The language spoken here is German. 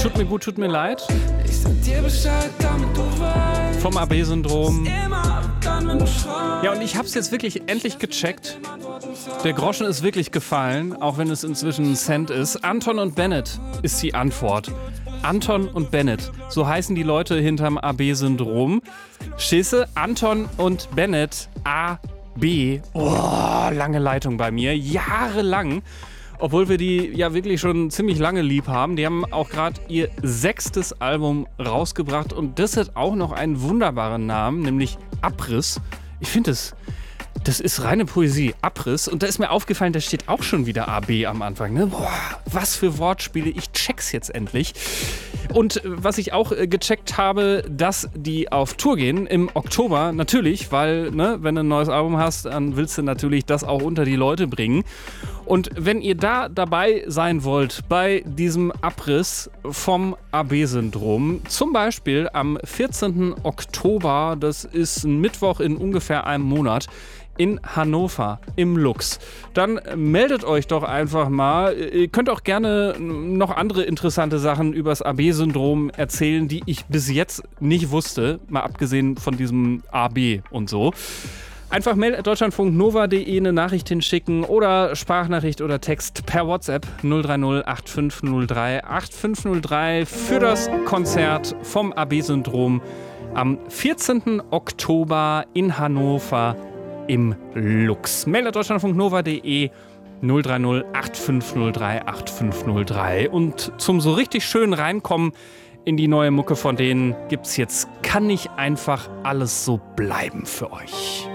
Tut mir gut, tut mir leid. Ich sag dir Bescheid, damit du weißt. Vom AB-Syndrom. Immer dann, wenn du schreist. Ja, und ich hab's jetzt wirklich endlich gecheckt. Der Groschen ist wirklich gefallen, auch wenn es inzwischen ein Cent ist. Anton und Bennett ist die Antwort. Anton und Bennett, so heißen die Leute hinterm AB-Syndrom. Schisse, Anton und Bennett, AB. Oh, lange Leitung bei mir, jahrelang. Obwohl wir die ja wirklich schon ziemlich lange lieb haben. Die haben auch gerade ihr 6. Album rausgebracht und das hat auch noch einen wunderbaren Namen, nämlich Abriss. Ich finde das ist reine Poesie, Abriss. Und da ist mir aufgefallen, da steht auch schon wieder AB am Anfang. Ne? Boah, was für Wortspiele, ich check's jetzt endlich. Und was ich auch gecheckt habe, dass die auf Tour gehen im Oktober, natürlich, weil, ne, wenn du ein neues Album hast, dann willst du natürlich das auch unter die Leute bringen. Und wenn ihr da dabei sein wollt, bei diesem Abriss vom AB-Syndrom, zum Beispiel am 14. Oktober, das ist ein Mittwoch in ungefähr einem Monat, in Hannover im Lux. Dann meldet euch doch einfach mal. Ihr könnt auch gerne noch andere interessante Sachen über das AB-Syndrom erzählen, die ich bis jetzt nicht wusste, mal abgesehen von diesem AB und so. Einfach mail@deutschlandfunknova.de eine Nachricht hinschicken oder Sprachnachricht oder Text per WhatsApp 030 8503 8503 für das Konzert vom AB-Syndrom am 14. Oktober in Hannover im Lux. Mail@deutschlandfunknova.de 030 8503 8503. Und zum so richtig schön reinkommen in die neue Mucke von denen gibt's jetzt Kann nicht einfach alles so bleiben für euch.